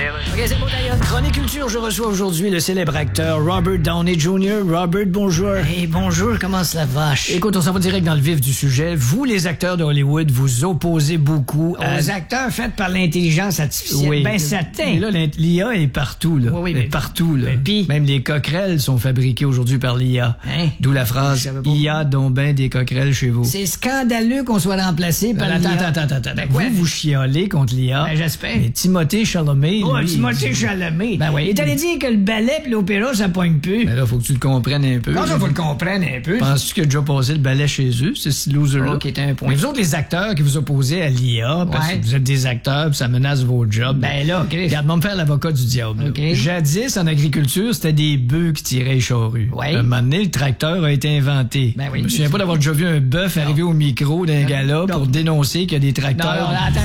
OK, c'est bon d'ailleurs. Chronique Culture, je reçois aujourd'hui le célèbre acteur Robert Downey Jr. Robert, bonjour. Hey, bonjour, comment ça va? Écoute, on s'en va direct dans le vif du sujet. Vous, les acteurs de Hollywood, vous opposez beaucoup aux acteurs faits par l'intelligence artificielle. Oui. Ben certain. Mais là, l'IA est partout, là. Oui, mais partout, là. Pis? Même les coquerelles sont fabriquées aujourd'hui par l'IA. Hein? D'où la phrase « IA donc ben des coquerelles chez vous ». C'est scandaleux qu'on soit remplacé par l'IA. Attends. Ben quoi? Vous chialez contre l'IA. Ben j'espère. Mais Timothée Chalamet, Oh, lui, Timothée Chalamet. Ben oui. Il t'allait dire que le ballet pis l'opéra, ça pogne plus. Mais là, faut que tu le comprennes un peu. Comment ça, faut le comprendre un peu? Penses-tu qu'il a déjà passé le balai chez eux, ce loser-là? Ok, t'as un point. Mais vous autres, les acteurs qui vous opposez à l'IA, parce Ouais. que vous êtes des acteurs pis ça menace vos jobs. Ben là, Chris. Regarde-moi me faire l'avocat du diable. là. Ok. Jadis, en agriculture, c'était des bœufs qui tiraient les charrues. Ouais. Un moment donné, le tracteur a été inventé. Ben oui. Je me souviens pas d'avoir déjà vu un bœuf arriver au micro d'un gala pour dénoncer qu'il y a des tracteurs. Non, attends.